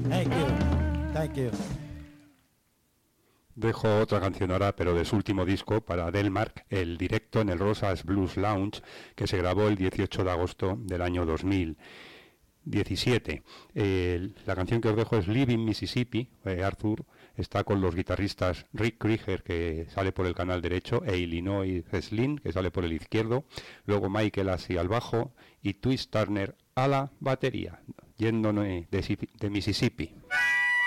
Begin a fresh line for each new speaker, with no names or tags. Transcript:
Thank you. Thank you.
Dejo otra canción ahora, pero de su último disco, para Delmark, el directo en el Rosas Blues Lounge, que se grabó el 18 de agosto del año 2017. La canción que os dejo es Living Mississippi. Arthur está con los guitarristas Rick Krieger, que sale por el canal derecho, e Illinois Heslin, que sale por el izquierdo, luego Michael Assi al bajo y Twist Turner a la batería, yéndonos de Mississippi.